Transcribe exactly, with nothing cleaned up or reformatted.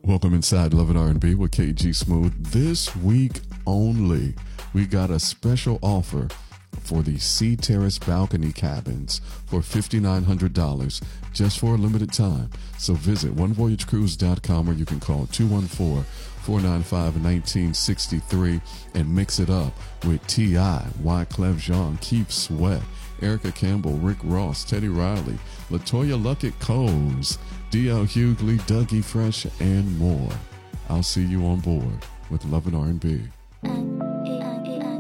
Welcome inside Love and R and B with K G Smooth. This week only, we got a special offer for the Sea Terrace balcony cabins for five thousand nine hundred dollars just for a limited time. So visit one voyage cruise dot com or you can call two one four, four nine five, one nine six three and mix it up with T I, Wyclef Jean, Keith Sweat, Erica Campbell, Rick Ross, Teddy Riley, LaToya Luckett Combs, D L Hughley, Dougie Fresh, and more. I'll see you on board with Love and R and B.